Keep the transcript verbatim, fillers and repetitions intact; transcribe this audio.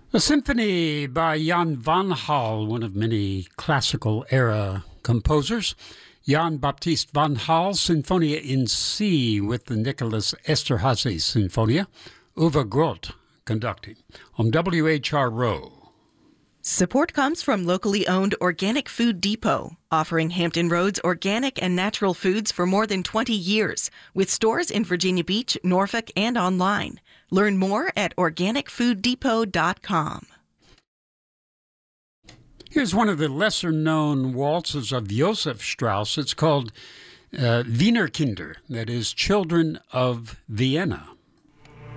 A symphony by Jan van Hal, one of many classical era composers. Jan Baptist van Hal, Sinfonia in C with the Nicholas Esterhazy Sinfonia. Uwe Groth conducting on W H R O. Support comes from locally owned Organic Food Depot, offering Hampton Roads organic and natural foods for more than twenty years, with stores in Virginia Beach, Norfolk, and online. Learn more at organic food depot dot com. Here's one of the lesser-known waltzes of Joseph Strauss. It's called uh, Wiener Kinder, that is, Children of Vienna.